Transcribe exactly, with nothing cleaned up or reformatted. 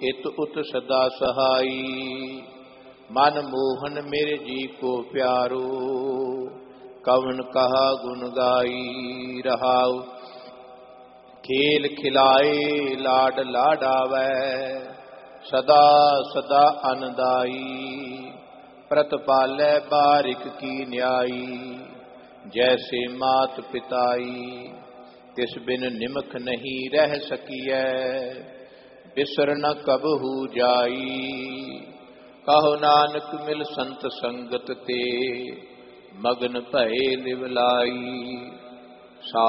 इत उत सदा सहाई। मन मोहन मेरे जी को प्यारो, कवन कहा गुण गाई। रहाउ खेल खिलाए लाड लाडावै, सदा सदा अनदाई। प्रतपालै बारिक की न्यायी, जैसे मात पिताई। तिस बिन निमख नहीं रह सकियै, बिसर न कबहू जाई। कहो नानक मिल संत संगत ते, मगन भये लिवलाई।